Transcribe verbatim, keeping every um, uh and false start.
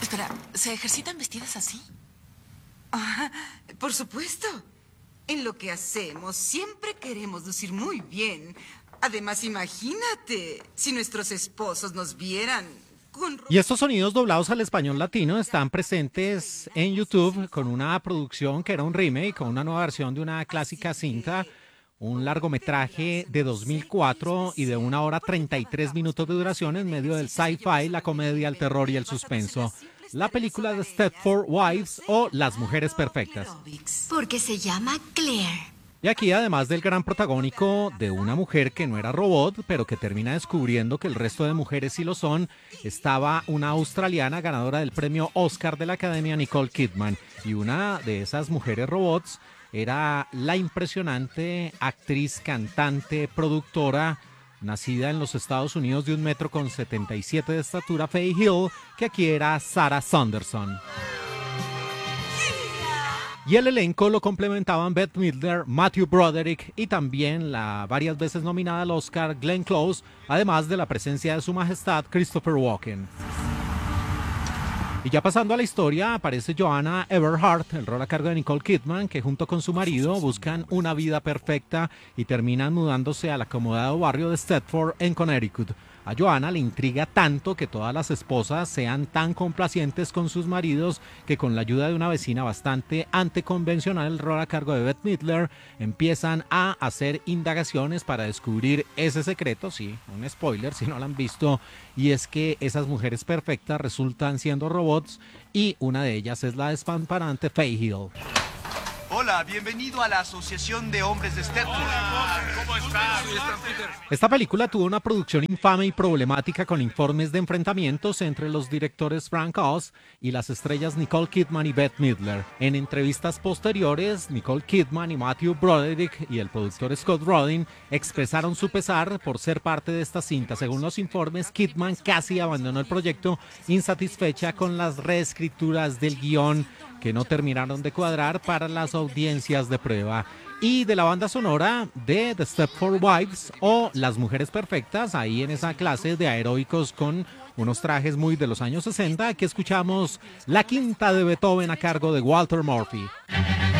Espera, ¿se ejercitan vestidas así? Ah, por supuesto. En lo que hacemos siempre queremos lucir muy bien. Además, imagínate, si nuestros esposos nos vieran con... Y estos sonidos doblados al español latino están presentes en YouTube con una producción que era un remake, con una nueva versión de una clásica cinta, un largometraje de dos mil cuatro y de una hora treinta y tres minutos de duración en medio del sci-fi, la comedia, el terror y el suspenso. La película de Stepford Wives o Las Mujeres Perfectas. Porque se llama Claire. Y aquí, además del gran protagónico de una mujer que no era robot, pero que termina descubriendo que el resto de mujeres sí lo son, estaba una australiana ganadora del premio Oscar de la Academia, Nicole Kidman. Y una de esas mujeres robots era la impresionante actriz, cantante, productora, nacida en los Estados Unidos de un metro con setenta y siete de estatura, Faye Hill, que aquí era Sarah Saunderson. Y el elenco lo complementaban Bette Midler, Matthew Broderick y también la varias veces nominada al Oscar Glenn Close, además de la presencia de su majestad Christopher Walken. Y ya pasando a la historia, aparece Joanna Everhart, el rol a cargo de Nicole Kidman, que junto con su marido buscan una vida perfecta y terminan mudándose al acomodado barrio de Stepford en Connecticut. A Joanna le intriga tanto que todas las esposas sean tan complacientes con sus maridos que con la ayuda de una vecina bastante anticonvencional, el rol a cargo de Bette Midler, empiezan a hacer indagaciones para descubrir ese secreto, sí, un spoiler si no lo han visto, y es que esas mujeres perfectas resultan siendo robots y una de ellas es la despampanante Faye Hill. Hola, bienvenido a la Asociación de Hombres de Stepford. ¿Cómo estás? Esta película tuvo una producción infame y problemática con informes de enfrentamientos entre los directores Frank Oz y las estrellas Nicole Kidman y Bette Midler. En entrevistas posteriores, Nicole Kidman y Matthew Broderick y el productor Scott Rudin expresaron su pesar por ser parte de esta cinta. Según los informes, Kidman casi abandonó el proyecto insatisfecha con las reescrituras del guión que no terminaron de cuadrar para las audiencias de prueba. Y de la banda sonora de The Stepford Wives o Las Mujeres Perfectas, ahí en esa clase de aeróbicos con unos trajes muy de los años sesenta, aquí escuchamos La Quinta de Beethoven a cargo de Walter Murphy.